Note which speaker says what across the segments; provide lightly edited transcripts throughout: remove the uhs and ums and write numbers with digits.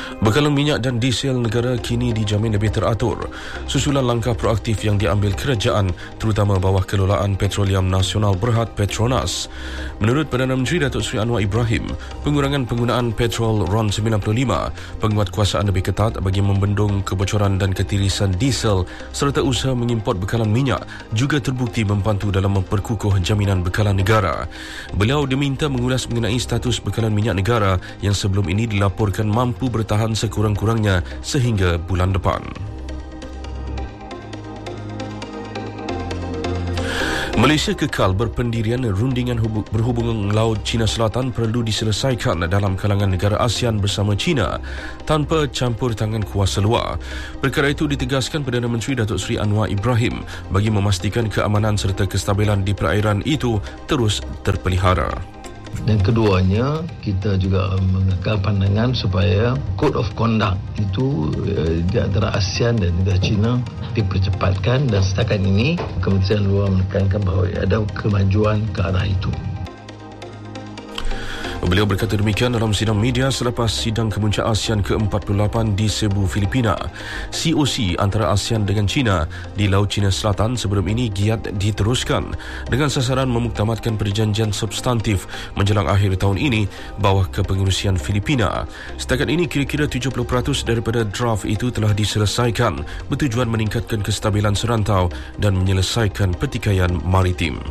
Speaker 1: Bekalan minyak dan diesel negara kini dijamin lebih teratur susulan langkah proaktif yang diambil kerajaan terutama bawah kelolaan Petroleum Nasional Berhad Petronas. Menurut Perdana Menteri Datuk Seri Anwar Ibrahim, pengurangan penggunaan petrol RON 95, penguatkuasaan lebih ketat bagi membendung kebocoran dan ketirisan diesel serta usaha mengimport bekalan minyak juga terbukti membantu dalam memperkukuh jaminan bekalan negara. Beliau diminta mengulas mengenai status bekalan minyak negara yang sebelum ini dilaporkan mampu bertahan sekurang-kurangnya sehingga bulan depan. Malaysia kekal berpendirian rundingan berhubungan Laut Cina Selatan perlu diselesaikan dalam kalangan negara ASEAN bersama China tanpa campur tangan kuasa luar. Perkara itu ditegaskan Perdana Menteri Datuk Seri Anwar Ibrahim bagi memastikan keamanan serta kestabilan di perairan itu terus terpelihara.
Speaker 2: Dan keduanya, kita juga mengekal pandangan supaya Code of Conduct itu di antara ASEAN dan negara China dipercepatkan dan setakat ini Kementerian Luar menekankan bahawa ada kemajuan ke arah itu.
Speaker 1: Beliau berkata demikian dalam sidang media selepas sidang kemuncak ASEAN ke-48 di Cebu, Filipina. COC antara ASEAN dengan China di Laut Cina Selatan sebelum ini giat diteruskan dengan sasaran memuktamadkan perjanjian substantif menjelang akhir tahun ini bawah kepengurusian Filipina. Setakat ini kira-kira 70% daripada draft itu telah diselesaikan bertujuan meningkatkan kestabilan serantau dan menyelesaikan pertikaian maritim.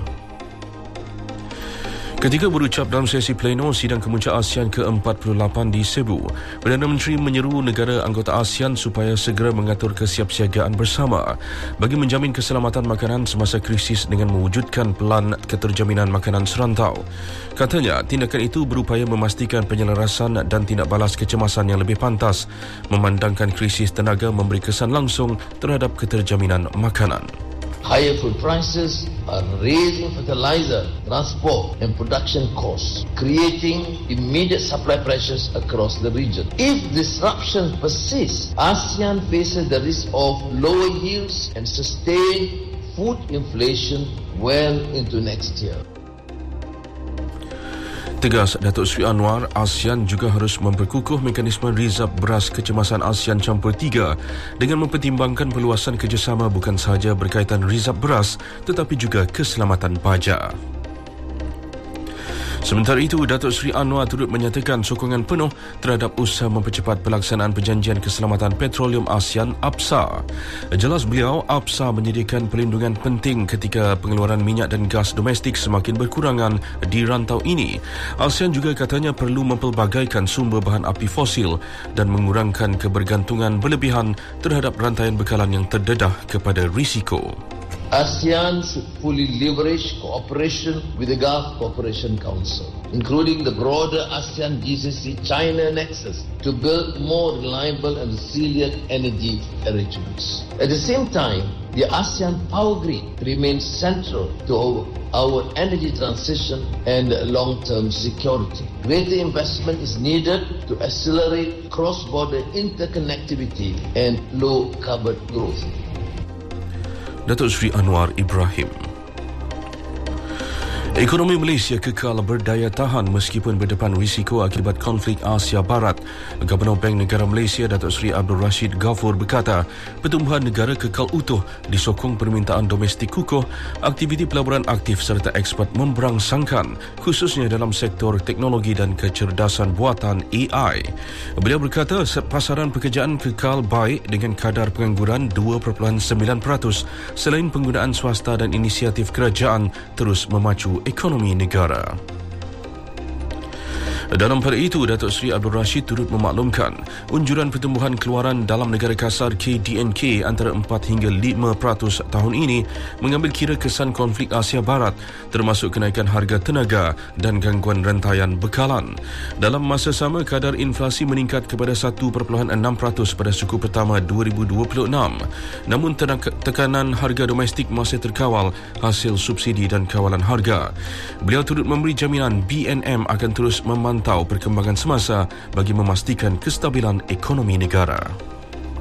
Speaker 1: Ketika berucap dalam sesi pleno sidang kemuncak ASEAN ke-48 di Cebu, Perdana Menteri menyeru negara anggota ASEAN supaya segera mengatur kesiapsiagaan bersama bagi menjamin keselamatan makanan semasa krisis dengan mewujudkan pelan keterjaminan makanan serantau. Katanya, tindakan itu berupaya memastikan penyelarasan dan tindak balas kecemasan yang lebih pantas, memandangkan krisis tenaga memberi kesan langsung terhadap keterjaminan makanan.
Speaker 3: Higher food prices are raising fertilizer, transport and production costs, creating immediate supply pressures across the region. If disruption persists, ASEAN faces the risk of lower yields and sustained food inflation well into next year.
Speaker 1: Tegas Datuk Seri Anwar, ASEAN juga harus memperkukuh mekanisme rizab beras kecemasan ASEAN Campur 3 dengan mempertimbangkan peluasan kerjasama bukan sahaja berkaitan rizab beras tetapi juga keselamatan baja. Sementara itu, Datuk Seri Anwar turut menyatakan sokongan penuh terhadap usaha mempercepat pelaksanaan Perjanjian Keselamatan Petroleum ASEAN APSA. Jelas beliau, APSA menyediakan perlindungan penting ketika pengeluaran minyak dan gas domestik semakin berkurangan di rantau ini. ASEAN juga katanya perlu mempelbagaikan sumber bahan api fosil dan mengurangkan kebergantungan berlebihan terhadap rantaian bekalan yang terdedah kepada risiko.
Speaker 3: ASEAN should fully leverage cooperation with the Gulf Cooperation Council, including the broader ASEAN GCC China nexus, to build more reliable and resilient energy arrangements. At the same time, the ASEAN power grid remains central to our energy transition and long-term security. Greater investment is needed to accelerate cross-border interconnectivity and low-carbon growth.
Speaker 1: Datuk Seri Anwar Ibrahim. Ekonomi Malaysia kekal berdaya tahan meskipun berdepan risiko akibat konflik Asia Barat. Gubernur Bank Negara Malaysia Datuk Seri Abdul Rashid Ghafur berkata, pertumbuhan negara kekal utuh disokong permintaan domestik kukuh, aktiviti pelaburan aktif serta eksport memberangsangkan, khususnya dalam sektor teknologi dan kecerdasan buatan AI. Beliau berkata, pasaran pekerjaan kekal baik dengan kadar pengangguran 2.9% selain penggunaan swasta dan inisiatif kerajaan terus memacu ekonomi negara. Dalam pada itu, Datuk Seri Abdul Rashid turut memaklumkan unjuran pertumbuhan keluaran dalam negara kasar KDNK antara 4 hingga 5% tahun ini mengambil kira kesan konflik Asia Barat termasuk kenaikan harga tenaga dan gangguan rantaian bekalan. Dalam masa sama, kadar inflasi meningkat kepada 1.6% pada suku pertama 2026. Namun tekanan harga domestik masih terkawal hasil subsidi dan kawalan harga. Beliau turut memberi jaminan BNM akan terus memantau perkembangan semasa bagi memastikan kestabilan ekonomi negara.